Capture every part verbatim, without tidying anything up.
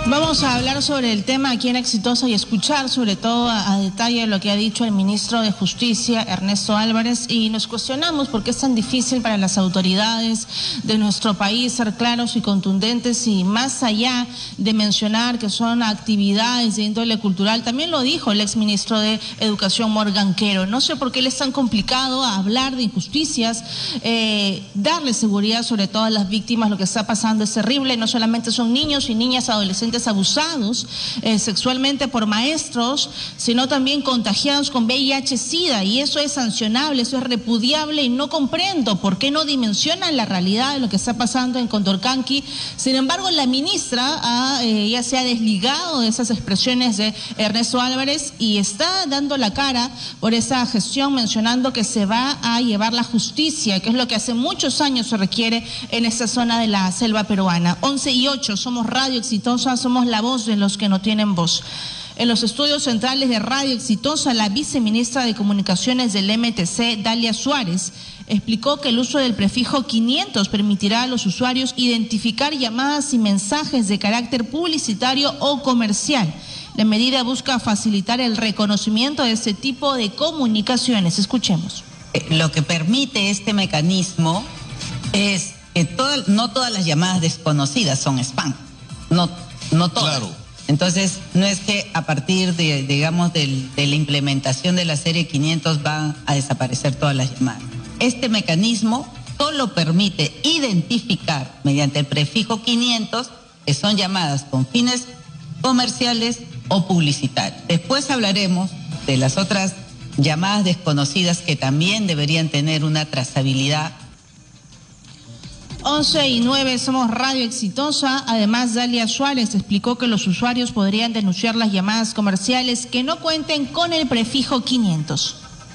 Vamos a hablar sobre el tema aquí en Exitosa y escuchar sobre todo a, a detalle lo que ha dicho el ministro de Justicia, Ernesto Álvarez, y nos cuestionamos por qué es tan difícil para las autoridades de nuestro país ser claros y contundentes, y más allá de mencionar que son actividades de índole cultural, también lo dijo el exministro de Educación, Morgan Quero. No sé por qué le es tan complicado hablar de injusticias, eh, darle seguridad sobre todo a las víctimas. Lo que está pasando es terrible, no solamente son niños y niñas, adolescentes abusados eh, sexualmente por maestros, sino también contagiados con V I H SIDA, y eso es sancionable, eso es repudiable, y no comprendo por qué no dimensionan la realidad de lo que está pasando en Condorcanqui. Sin embargo, la ministra ha, eh, ya se ha desligado de esas expresiones de Ernesto Álvarez y está dando la cara por esa gestión, mencionando que se va a llevar la justicia, que es lo que hace muchos años se requiere en esta zona de la selva peruana. once y ocho, somos Radio Exitosa, somos la voz de los que no tienen voz. En los estudios centrales de Radio Exitosa, la viceministra de Comunicaciones del M T C, Dalia Suárez, explicó que el uso del prefijo quinientos permitirá a los usuarios identificar llamadas y mensajes de carácter publicitario o comercial. La medida busca facilitar el reconocimiento de este tipo de comunicaciones. Escuchemos. Lo que permite este mecanismo es que todo, no todas las llamadas desconocidas son spam, no, no todas. Claro. Entonces, no es que a partir de, digamos, del, de la implementación de la serie quinientos van a desaparecer todas las llamadas. Este mecanismo solo permite identificar mediante el prefijo quinientos que son llamadas con fines comerciales o publicitarios. Después hablaremos de las otras llamadas desconocidas que también deberían tener una trazabilidad. once y nueve, somos Radio Exitosa. Además, Dalia Suárez explicó que los usuarios podrían denunciar las llamadas comerciales que no cuenten con el prefijo quinientos.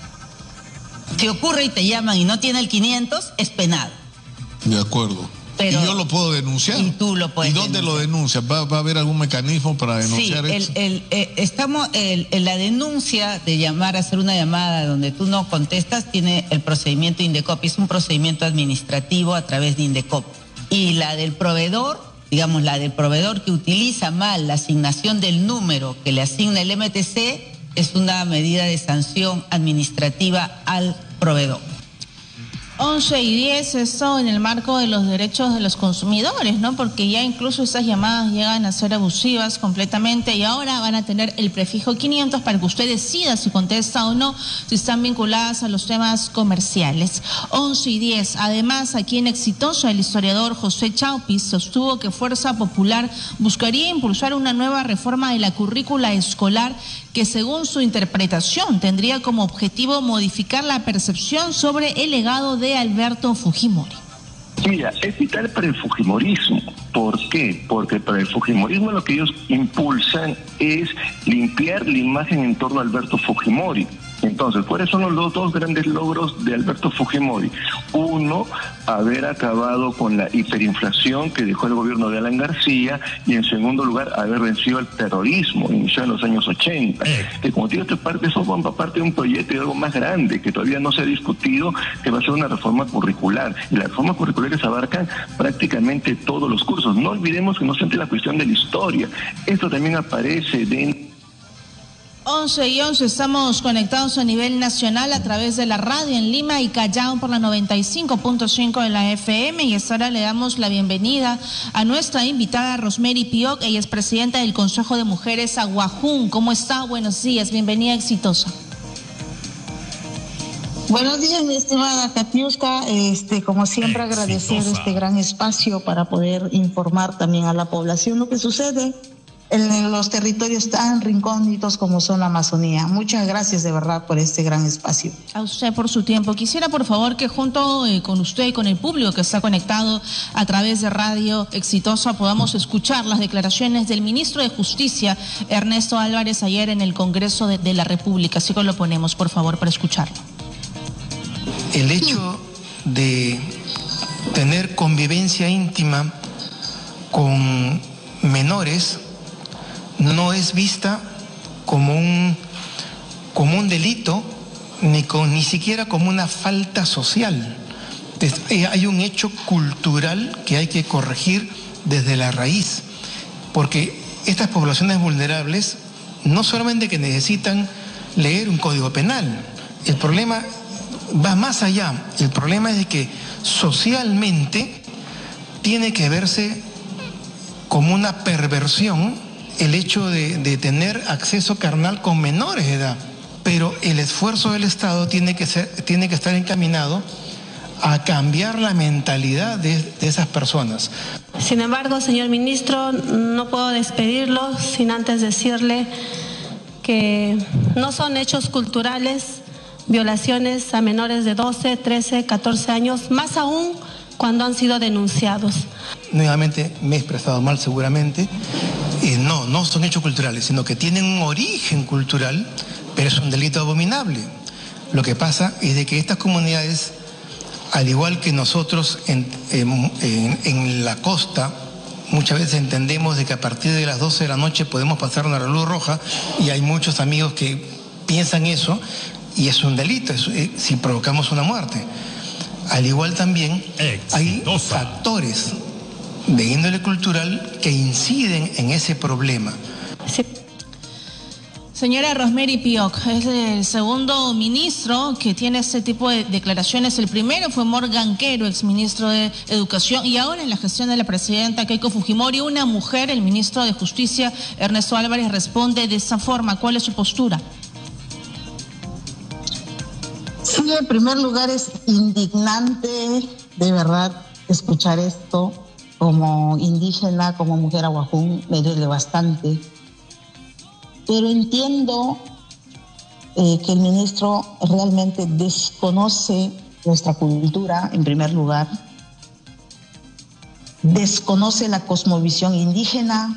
Si ocurre y te llaman y no tiene el quinientos, es penado. De acuerdo. Pero, y yo lo puedo denunciar. Y tú lo puedes. ¿Y dónde denunciar? Lo denuncias? ¿Va, ¿Va a haber algún mecanismo para denunciar sí, eso? El, el, eh, estamos, el, el, la denuncia de llamar, hacer una llamada donde tú no contestas, tiene el procedimiento INDECOP. Es un procedimiento administrativo a través de INDECOP. Y la del proveedor, digamos, la del proveedor que utiliza mal la asignación del número que le asigna el M T C, es una medida de sanción administrativa al proveedor. once y diez, esto en el marco de los derechos de los consumidores, ¿no? Porque ya incluso esas llamadas llegan a ser abusivas completamente, y ahora van a tener el prefijo quinientos para que usted decida si contesta o no, si están vinculadas a los temas comerciales. once y diez, además, aquí en Exitosa, el historiador José Chaupis sostuvo que Fuerza Popular buscaría impulsar una nueva reforma de la currícula escolar que, según su interpretación, tendría como objetivo modificar la percepción sobre el legado de Alberto Fujimori. Mira, es vital para el fujimorismo. ¿Por qué? Porque para el fujimorismo lo que ellos impulsan es limpiar la imagen en torno a Alberto Fujimori. Entonces, ¿cuáles son los dos grandes logros de Alberto Fujimori? Uno, haber acabado con la hiperinflación que dejó el gobierno de Alan García, y en segundo lugar, haber vencido el terrorismo iniciado en los años ochenta. Que como digo, esto parte, eso forma parte de un proyecto de algo más grande que todavía no se ha discutido, que va a ser una reforma curricular. Y las reformas curriculares abarcan prácticamente todos los cursos. No olvidemos que no solamente la cuestión de la historia, esto también aparece dentro. once y once, estamos conectados a nivel nacional a través de la radio en Lima y Callao por la noventa y cinco punto cinco de la F M, y ahora le damos la bienvenida a nuestra invitada Rosemary Pioc. Ella es presidenta del Consejo de Mujeres Aguajún. ¿Cómo está? Buenos días, bienvenida a Exitosa. Buenos días, mi estimada Katiuska. Este, como siempre, agradecer este gran espacio para poder informar también a la población lo que sucede en los territorios tan rincónitos como son la Amazonía. Muchas gracias de verdad por este gran espacio. A usted por su tiempo. Quisiera por favor que junto eh, con usted y con el público que está conectado a través de Radio Exitosa podamos escuchar las declaraciones del ministro de Justicia, Ernesto Álvarez, ayer en el Congreso de, de la República. Así que lo ponemos por favor para escucharlo. El hecho de tener convivencia íntima con menores no es vista como un, como un delito, ni, con, ni siquiera como una falta social. Hay un hecho cultural que hay que corregir desde la raíz, porque estas poblaciones vulnerables no solamente que necesitan leer un código penal, el problema va más allá. El problema es de que socialmente tiene que verse como una perversión el hecho de, de tener acceso carnal con menores de edad. Pero el esfuerzo del Estado tiene que ser, tiene que estar encaminado a cambiar la mentalidad de, de esas personas. Sin embargo, señor ministro, no puedo despedirlo sin antes decirle que no son hechos culturales violaciones a menores de doce, trece, catorce años, más aún cuando han sido denunciados. Nuevamente me he expresado mal seguramente. Eh, no, no son hechos culturales, sino que tienen un origen cultural, pero es un delito abominable. Lo que pasa es de que estas comunidades, al igual que nosotros en, en, en, en la costa, muchas veces entendemos de que a partir de las doce de la noche podemos pasar una luz roja, y hay muchos amigos que piensan eso, y es un delito es, eh, si provocamos una muerte. Al igual también Exitosa. Hay factores de índole cultural que inciden en ese problema. Sí. Señora Rosemary Pioch, es el segundo ministro que tiene ese tipo de declaraciones. El primero fue Morgan Quero, exministro de Educación, y ahora en la gestión de la presidenta Keiko Fujimori, una mujer, el ministro de Justicia, Ernesto Álvarez, responde de esa forma. ¿Cuál es su postura? Sí, en primer lugar es indignante, de verdad, escuchar esto. Como indígena, como mujer aguajún, me duele bastante. Pero entiendo eh, que el ministro realmente desconoce nuestra cultura, en primer lugar. Desconoce la cosmovisión indígena.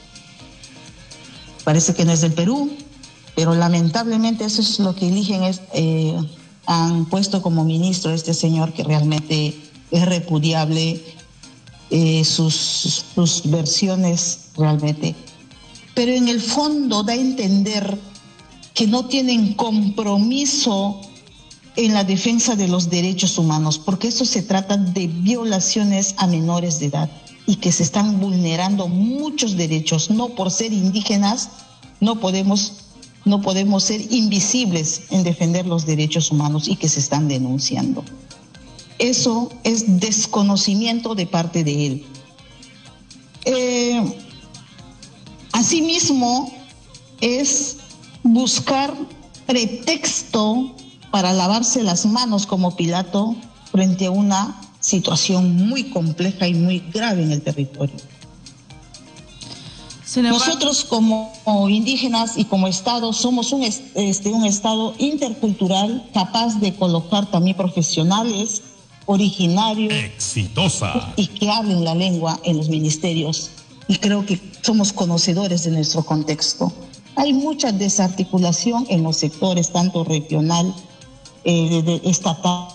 Parece que no es del Perú, pero lamentablemente eso es lo que eligen, es, eh, han puesto como ministro a este señor, que realmente es repudiable. Eh, sus, sus versiones realmente, pero en el fondo da a entender que no tienen compromiso en la defensa de los derechos humanos, porque eso se trata de violaciones a menores de edad y que se están vulnerando muchos derechos. No por ser indígenas no podemos, no podemos ser invisibles en defender los derechos humanos y que se están denunciando. Eso es desconocimiento de parte de él. Eh, asimismo, es buscar pretexto para lavarse las manos como Pilato frente a una situación muy compleja y muy grave en el territorio. Nosotros como indígenas y como Estado somos un, este, un Estado intercultural capaz de colocar también profesionales originarios Exitosa. Y que hablen la lengua en los ministerios, y creo que somos conocedores de nuestro contexto. Hay mucha desarticulación en los sectores, tanto regional, eh, de, de estatal,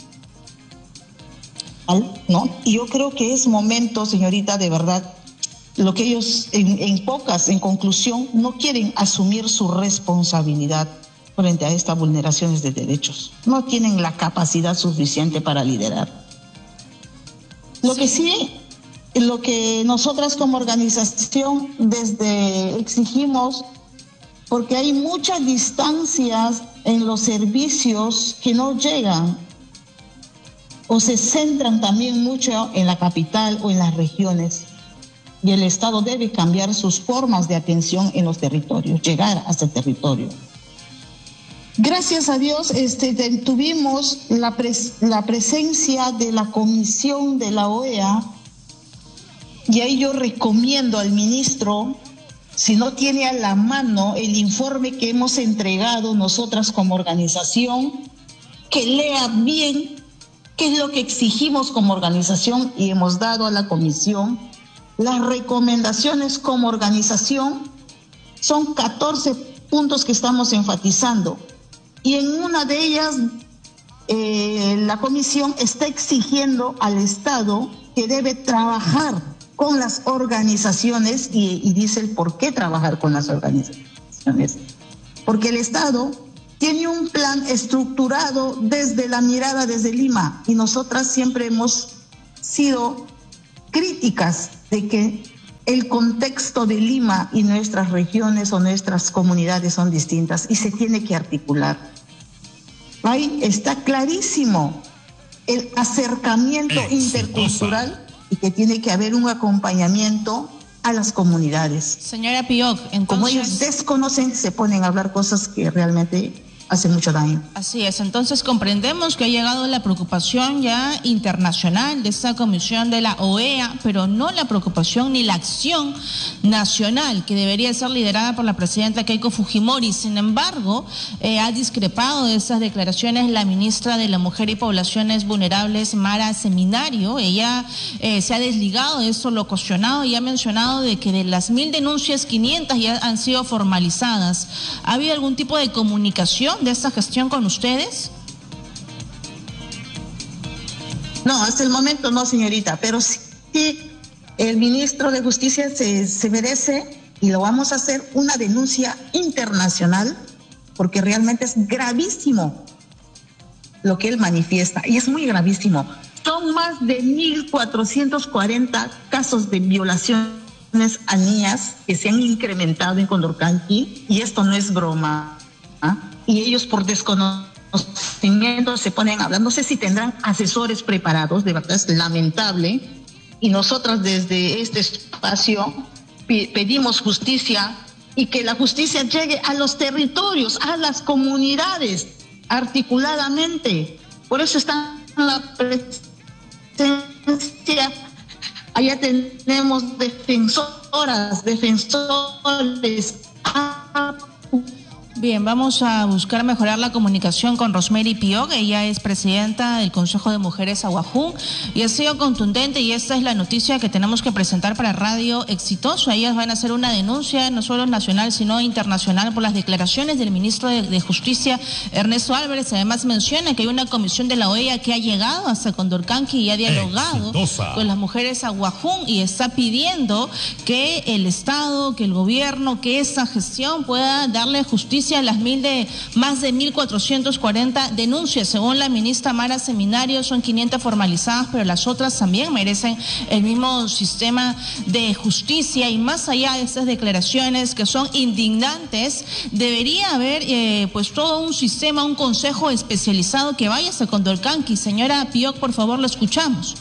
¿no? Y yo creo que es momento, señorita, de verdad, lo que ellos, en, en pocas, en conclusión, no quieren asumir su responsabilidad frente a estas vulneraciones de derechos. No tienen la capacidad suficiente para liderar. Lo que sí, lo que nosotras como organización desde exigimos, porque hay muchas distancias en los servicios que no llegan o se centran también mucho en la capital o en las regiones, y el Estado debe cambiar sus formas de atención en los territorios, llegar hasta el territorio. Gracias a Dios este, tuvimos la, pres, la presencia de la comisión de la O E A, y ahí yo recomiendo al ministro, si no tiene a la mano el informe que hemos entregado nosotras como organización, que lea bien qué es lo que exigimos como organización y hemos dado a la comisión. Las recomendaciones como organización son catorce puntos que estamos enfatizando. Y en una de ellas, eh, la comisión está exigiendo al Estado que debe trabajar con las organizaciones, y, y dice el por qué trabajar con las organizaciones. Porque el Estado tiene un plan estructurado desde la mirada desde Lima, y nosotras siempre hemos sido críticas de que el contexto de Lima y nuestras regiones o nuestras comunidades son distintas y se tiene que articular. Ahí está clarísimo el acercamiento Exitosa. intercultural y que tiene que haber un acompañamiento a las comunidades. Señora Pioc, entonces... Como ellos desconocen, se ponen a hablar cosas que realmente hace mucho daño. Así es, entonces comprendemos que ha llegado la preocupación ya internacional de esta comisión de la O E A, pero no la preocupación ni la acción nacional que debería ser liderada por la presidenta Keiko Fujimori. Sin embargo, eh, ha discrepado de esas declaraciones la ministra de la Mujer y Poblaciones Vulnerables, Mara Seminario. Ella eh, se ha desligado de esto, lo cuestionado y ha mencionado de que de las mil denuncias, quinientas ya han sido formalizadas. ¿Ha habido algún tipo de comunicación de esta gestión con ustedes? No, hasta el momento no, señorita, pero sí el ministro de Justicia se, se merece, y lo vamos a hacer, una denuncia internacional, porque realmente es gravísimo lo que él manifiesta, y es muy gravísimo. Son más de mil cuatrocientos cuarenta casos de violaciones a niñas que se han incrementado en Condorcanqui, y esto no es broma, ¿ah? Y ellos por desconocimiento se ponen a hablar. No sé si tendrán asesores preparados, de verdad es lamentable. Y nosotras desde este espacio pedimos justicia y que la justicia llegue a los territorios, a las comunidades, articuladamente. Por eso está la presencia. Allá tenemos defensoras, defensores. Bien, vamos a buscar mejorar la comunicación con Rosemary Pioc. Ella es presidenta del Consejo de Mujeres Aguajún y ha sido contundente, y esta es la noticia que tenemos que presentar para Radio Exitoso. Ellas van a hacer una denuncia no solo nacional sino internacional por las declaraciones del ministro de, de Justicia, Ernesto Álvarez. Además menciona que hay una comisión de la O E A que ha llegado hasta Condorcanqui y ha dialogado Exitosa. con las mujeres Aguajún y está pidiendo que el Estado, que el gobierno, que esa gestión pueda darle justicia a las mil de más de mil cuatrocientos cuarenta denuncias. Según la ministra Mara Seminario, son quinientas formalizadas, pero las otras también merecen el mismo sistema de justicia. Y más allá de estas declaraciones que son indignantes, debería haber eh, pues todo un sistema, un consejo especializado que vaya hasta Condorcanqui. Señora Pioc, por favor, lo escuchamos.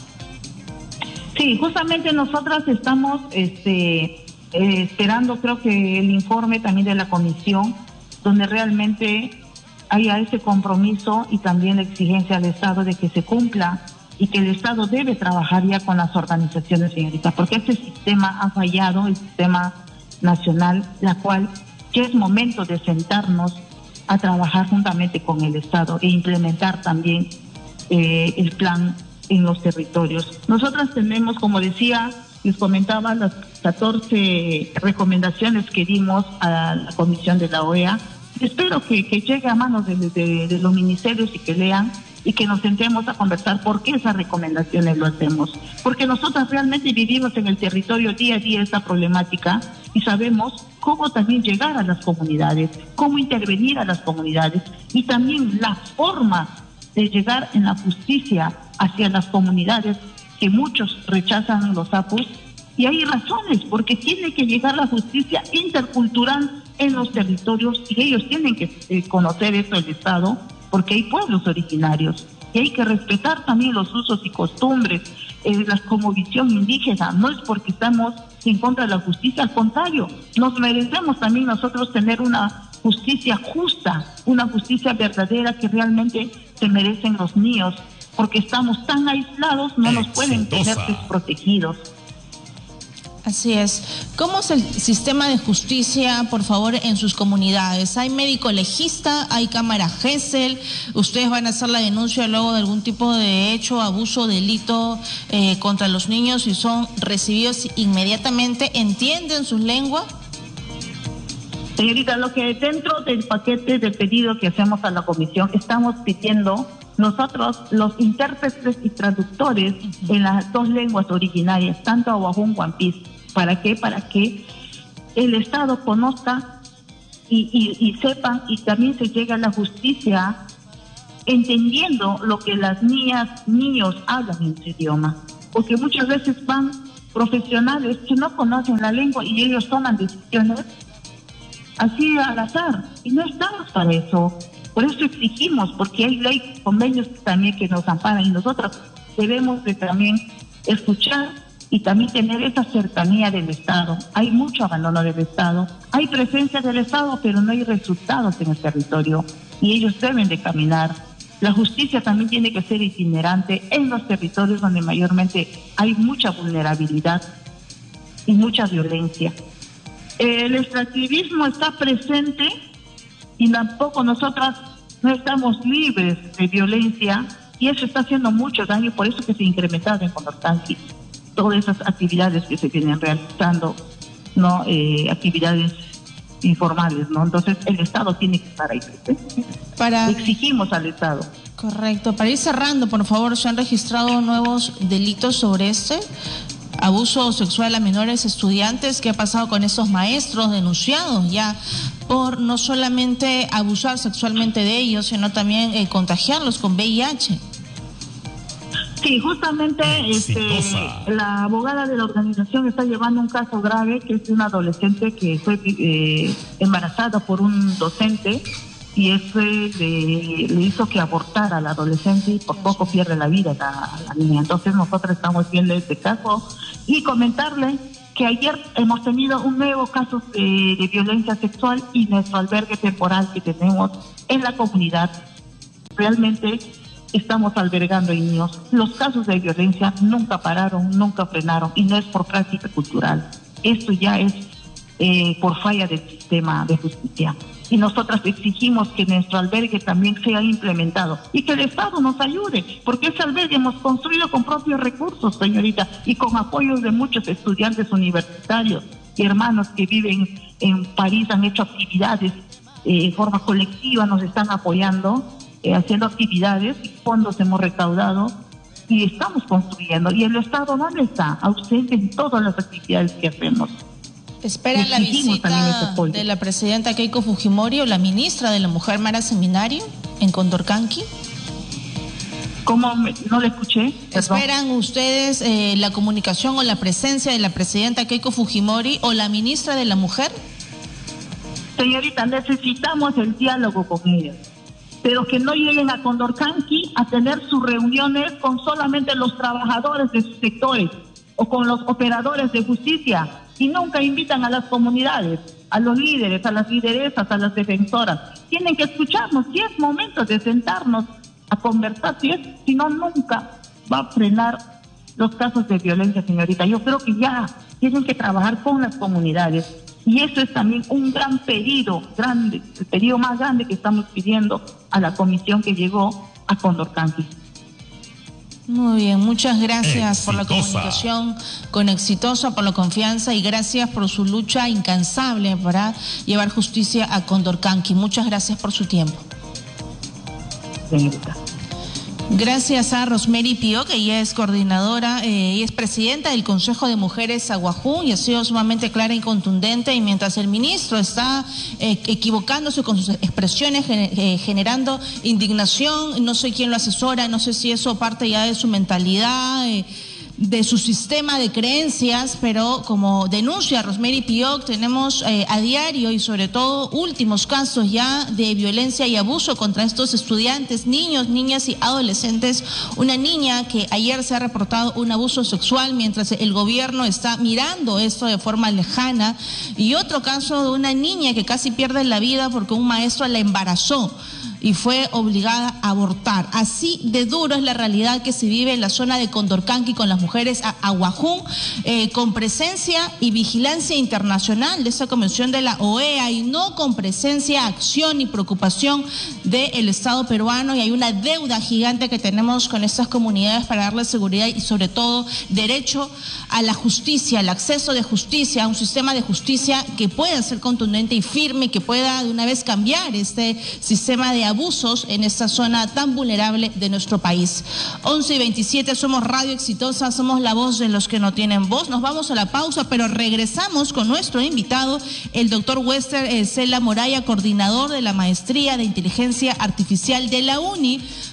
Sí, justamente nosotras estamos este, eh, esperando, creo que el informe también de la comisión, donde realmente haya ese compromiso y también la exigencia al Estado de que se cumpla y que el Estado debe trabajar ya con las organizaciones, señorita, porque este sistema ha fallado, el sistema nacional, la cual ya es momento de sentarnos a trabajar juntamente con el Estado e implementar también eh, el plan en los territorios. Nosotras tenemos, como decía, les comentaba, las catorce recomendaciones que dimos a la comisión de la O E A. Espero que, que llegue a manos de, de, de los ministerios y que lean y que nos sentemos a conversar por qué esas recomendaciones lo hacemos. Porque nosotros realmente vivimos en el territorio día a día esta problemática y sabemos cómo también llegar a las comunidades, cómo intervenir a las comunidades y también la forma de llegar en la justicia hacia las comunidades que muchos rechazan los A P Us, y hay razones, porque tiene que llegar la justicia intercultural en los territorios y ellos tienen que eh, conocer eso el Estado, porque hay pueblos originarios y hay que respetar también los usos y costumbres, eh, la cosmovisión indígena. No es porque estamos en contra de la justicia, al contrario, nos merecemos también nosotros tener una justicia justa, una justicia verdadera que realmente se merecen los niños, porque estamos tan aislados, no nos pueden tener desprotegidos. Así es. ¿Cómo es el sistema de justicia, por favor, en sus comunidades? ¿Hay médico legista? ¿Hay cámara Gesell? ¿Ustedes van a hacer la denuncia luego de algún tipo de hecho, abuso, delito eh, contra los niños y son recibidos inmediatamente? ¿Entienden su lengua? Señorita, lo que dentro del paquete del pedido que hacemos a la comisión estamos pidiendo nosotros los intérpretes y traductores uh-huh. en las dos lenguas originarias, tanto Aguajún como Huampis. ¿Para qué? Para que el Estado conozca y, y, y sepan y también se llegue a la justicia entendiendo lo que las niñas, niños hablan en su idioma. Porque muchas veces van profesionales que no conocen la lengua y ellos toman decisiones así al azar. Y no estamos para eso. Por eso exigimos, porque hay ley, convenios también que nos amparan y nosotros debemos de también escuchar y también tener esa cercanía del Estado. Hay mucho abandono del Estado, hay presencia del Estado, pero no hay resultados en el territorio y ellos deben de caminar. La justicia también tiene que ser itinerante en los territorios donde mayormente hay mucha vulnerabilidad y mucha violencia. El extractivismo está presente y tampoco nosotras no estamos libres de violencia y eso está haciendo mucho daño, por eso que se ha incrementado en Condorcanqui todas esas actividades que se vienen realizando, no eh, actividades informales, ¿no? Entonces el Estado tiene que estar ahí. Para... Exigimos al Estado. Correcto. Para ir cerrando, por favor, ¿se han registrado nuevos delitos sobre este abuso sexual a menores estudiantes? ¿Qué ha pasado con esos maestros denunciados ya por no solamente abusar sexualmente de ellos, sino también eh, contagiarlos con V I H? Sí, justamente este, la abogada de la organización está llevando un caso grave, que es de una adolescente que fue eh, embarazada por un docente y eso le, le hizo que abortara a la adolescente y por poco pierde la vida la, la niña. Entonces nosotros estamos viendo este caso y comentarle que ayer hemos tenido un nuevo caso de, de violencia sexual y nuestro albergue temporal que tenemos en la comunidad realmente estamos albergando niños. Los casos de violencia nunca pararon, nunca frenaron y no es por práctica cultural. Esto ya es eh, por falla del sistema de justicia. Y nosotras exigimos que nuestro albergue también sea implementado y que el Estado nos ayude, porque ese albergue hemos construido con propios recursos, señorita, y con apoyos de muchos estudiantes universitarios y hermanos que viven en París, han hecho actividades eh, en forma colectiva, nos están apoyando. Eh, haciendo actividades y fondos hemos recaudado y estamos construyendo. Y el Estado, ¿dónde está? Ausente en todas las actividades que hacemos. ¿Esperan la visita de la presidenta Keiko Fujimori o la ministra de la Mujer, Mara Seminario, en Condorcanqui? ¿Cómo? No le escuché. Perdón. ¿Esperan ustedes eh, la comunicación o la presencia de la presidenta Keiko Fujimori o la ministra de la Mujer? Señorita, necesitamos el diálogo con ellos, pero que no lleguen a Condorcanqui a tener sus reuniones con solamente los trabajadores de sus sectores o con los operadores de justicia y nunca invitan a las comunidades, a los líderes, a las lideresas, a las defensoras. Tienen que escucharnos, si es momento de sentarnos a conversar, si es, si no, nunca va a frenar los casos de violencia, señorita. Yo creo que ya tienen que trabajar con las comunidades. Y eso es también un gran pedido, grande, el pedido más grande que estamos pidiendo a la comisión que llegó a Condorcanqui. Muy bien, muchas gracias Exitosa. por la comunicación con Exitosa, por la confianza y gracias por su lucha incansable para llevar justicia a Condorcanqui. Muchas gracias por su tiempo. Señorita. Gracias a Rosemary Pío, que ella es coordinadora eh, y es presidenta del Consejo de Mujeres Aguajún y ha sido sumamente clara y contundente, y mientras el ministro está eh, equivocándose con sus expresiones, eh, generando indignación, no sé quién lo asesora, no sé si eso parte ya de su mentalidad, eh, de su sistema de creencias, pero como denuncia Rosemary Pioc, tenemos eh, a diario y sobre todo últimos casos ya de violencia y abuso contra estos estudiantes, niños, niñas y adolescentes. Una niña que ayer se ha reportado un abuso sexual mientras el gobierno está mirando esto de forma lejana, y otro caso de una niña que casi pierde la vida porque un maestro la embarazó y fue obligada a abortar. Así de duro es la realidad que se vive en la zona de Condorcanqui con las mujeres a Aguajún, eh, con presencia y vigilancia internacional de esa convención de la O E A y no con presencia, acción y preocupación del Estado peruano, y hay una deuda gigante que tenemos con estas comunidades para darles seguridad y sobre todo derecho a la justicia, el acceso de justicia, a un sistema de justicia que pueda ser contundente y firme, que pueda de una vez cambiar este sistema de abusos en esta zona tan vulnerable de nuestro país. once y veintisiete, somos Radio Exitosa, somos la voz de los que no tienen voz. Nos vamos a la pausa, pero regresamos con nuestro invitado, el doctor Wester Cela Moraya, coordinador de la Maestría de Inteligencia Artificial de la UNI,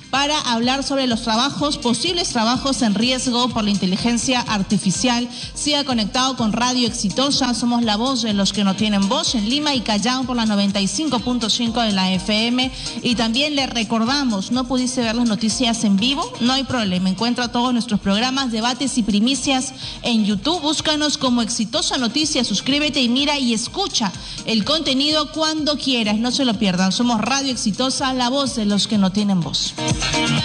para hablar sobre los trabajos, posibles trabajos en riesgo por la inteligencia artificial. Siga conectado con Radio Exitosa, somos la voz de los que no tienen voz en Lima y Callao por la noventa y cinco punto cinco de la F M. Y también le recordamos, no pudiste ver las noticias en vivo, no hay problema, encuentra todos nuestros programas, debates y primicias en YouTube, búscanos como Exitosa Noticias, suscríbete y mira y escucha el contenido cuando quieras, no se lo pierdan. Somos Radio Exitosa, la voz de los que no tienen voz.